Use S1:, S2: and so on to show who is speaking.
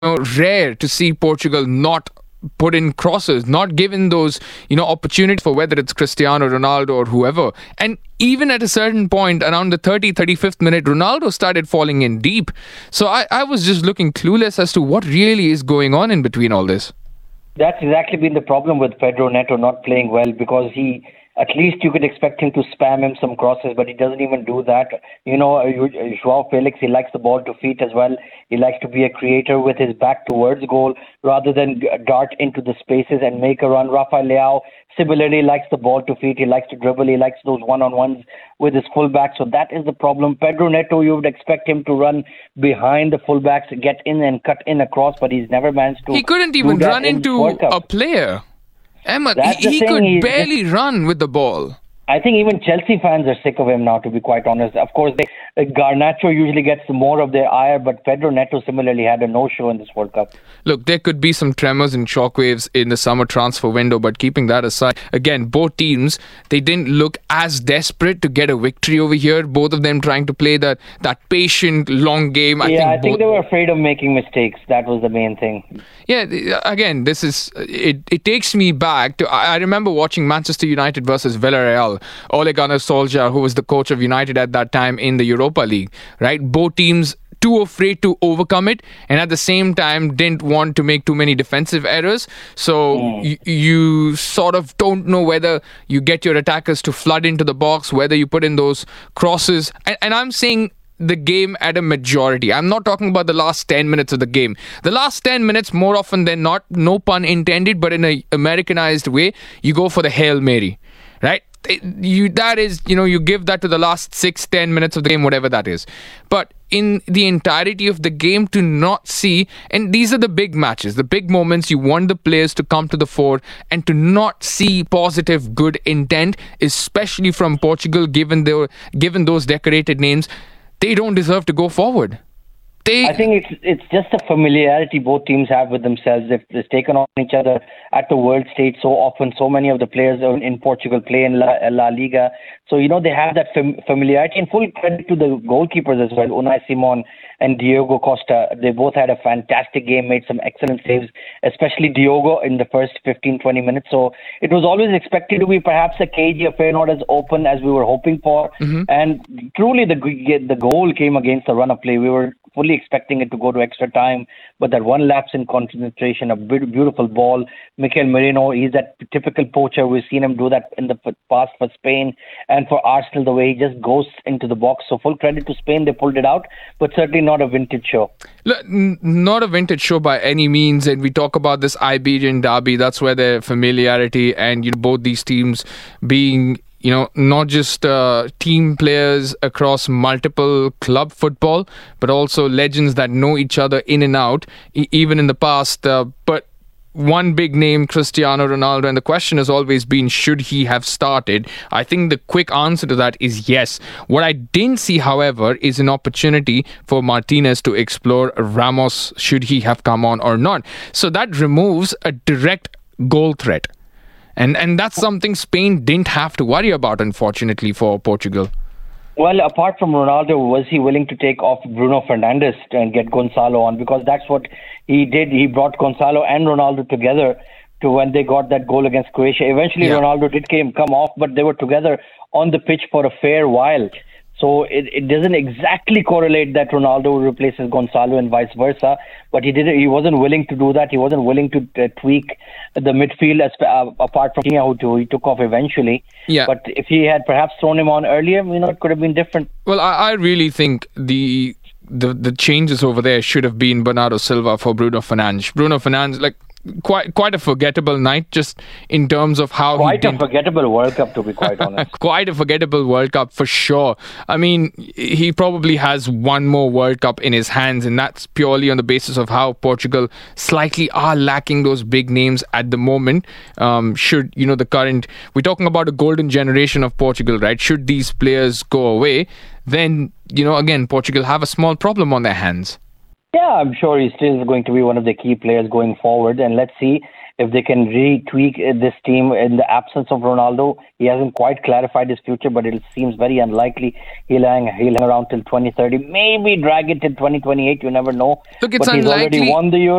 S1: rare to see Portugal not put in crosses, not given those, opportunities for whether it's Cristiano Ronaldo or whoever. And even at a certain point, around the 35th minute, Ronaldo started falling in deep. So I was just looking clueless as to what really is going on in between all this.
S2: That's exactly been the problem with Pedro Neto not playing well, because at least you could expect him to spam him some crosses, but he doesn't even do that. Joao Felix, he likes the ball to feet as well. He likes to be a creator with his back towards goal rather than dart into the spaces and make a run. Rafael Leao similarly likes the ball to feet. He likes to dribble. He likes those one-on-ones with his fullback. So that is the problem. Pedro Neto, you would expect him to run behind the fullbacks, get in and cut in across, but he's never managed to.
S1: He couldn't even run into a player. Emma, he could barely run with the ball.
S2: I think even Chelsea fans are sick of him now, to be quite honest. Of course, Garnacho usually gets more of their ire, but Pedro Neto similarly had a no-show in this World Cup.
S1: Look, there could be some tremors and shockwaves in the summer transfer window, but keeping that aside, again, both teams, they didn't look as desperate to get a victory over here. Both of them trying to play that patient, long game.
S2: I think they were afraid of making mistakes. That was the main thing.
S1: Yeah, again, this is it takes me back to I remember watching Manchester United versus Villarreal. Ole Gunnar Solskjaer, who was the coach of United at that time in the Europa League, right? Both teams too afraid to overcome it, and at the same time didn't want to make too many defensive errors. So you sort of don't know whether you get your attackers to flood into the box, whether you put in those crosses. And I'm saying the game at a majority. I'm not talking about the last 10 minutes of the game. The last 10 minutes, more often than not, no pun intended, but in an Americanized way, you go for the Hail Mary, right? You give that to the last 6-10 minutes of the game, whatever that is. But in the entirety of the game, to not see, and these are the big matches, the big moments, you want the players to come to the fore, and to not see positive, good intent, especially from Portugal, given those decorated names, they don't deserve to go forward. I think it's just a familiarity both teams have with themselves. They've taken on each other at the world stage so often. So many of the players in Portugal play in La Liga. So, they have that familiarity, and full credit to the goalkeepers as well, Unai Simon and Diogo Costa. They both had a fantastic game, made some excellent saves, especially Diogo in the first 15-20 minutes. So it was always expected to be perhaps a cagey affair, not as open as we were hoping for. Mm-hmm. And truly the goal came against the run of play. We were fully expecting it to go to extra time, but that one lapse in concentration, a beautiful ball. Mikel Merino, he's that typical poacher. We've seen him do that in the past for Spain and for Arsenal, the way he just goes into the box. So full credit to Spain, they pulled it out, but certainly not a vintage show. Not a vintage show by any means, and we talk about this Iberian derby. That's where the familiarity and both these teams being not just team players across multiple club football, but also legends that know each other in and out, even in the past. But one big name, Cristiano Ronaldo, and the question has always been, should he have started? I think the quick answer to that is yes. What I didn't see, however, is an opportunity for Martinez to explore Ramos, should he have come on or not. So that removes a direct goal threat. And that's something Spain didn't have to worry about, unfortunately, for Portugal.
S2: Well, apart from Ronaldo, was he willing to take off Bruno Fernandes and get Gonzalo on? Because that's what he did. He brought Gonzalo and Ronaldo together to when they got that goal against Croatia. Eventually, Ronaldo did come off, but they were together on the pitch for a fair while. So it doesn't exactly correlate that Ronaldo replaces Gonzalo and vice versa, but he wasn't willing to do that. He wasn't willing to tweak the midfield apart from who he took off eventually.
S1: Yeah.
S2: But if he had perhaps thrown him on earlier, it could have been different.
S1: Well, I really think the changes over there should have been Bernardo Silva for Bruno Fernandes. Bruno Fernandes, quite a forgettable night, just in terms of how
S2: quite a forgettable World Cup, to be quite honest.
S1: Quite a forgettable World Cup for sure. I mean, he probably has one more World Cup in his hands, and that's purely on the basis of how Portugal slightly are lacking those big names at the moment. Should the current, we're talking about a golden generation of Portugal, right? Should these players go away, then again, Portugal have a small problem on their hands.
S2: Yeah, I'm sure he's still going to be one of the key players going forward. And let's see if they can retweak this team in the absence of Ronaldo. He hasn't quite clarified his future, but it seems very unlikely he'll hang around till 2030. Maybe drag it till 2028. You never know.
S1: Look, it's
S2: but he's already
S1: unlikely.
S2: won the Euro.